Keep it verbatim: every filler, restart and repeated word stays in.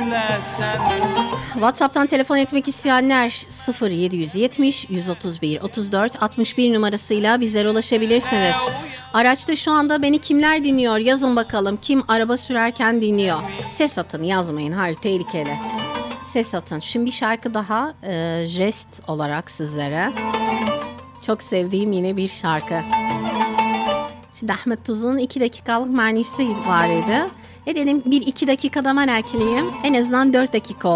WhatsApp'tan telefon etmek isteyenler sıfır yedi yetmiş yüz otuz bir otuz dört altmış bir numarasıyla bizlere ulaşabilirsiniz. Araçta şu anda beni kimler dinliyor? Yazın bakalım, kim araba sürerken dinliyor? Ses atın, yazmayın, hayır, tehlikeli. Ses atın. Şimdi bir şarkı daha e, jest olarak sizlere. Çok sevdiğim yine bir şarkı. Şimdi Ahmet Tuz'un iki dakikalık manisi var idi. E dedim bir iki dakikada ben erkeleyeyim. En azından dört dakika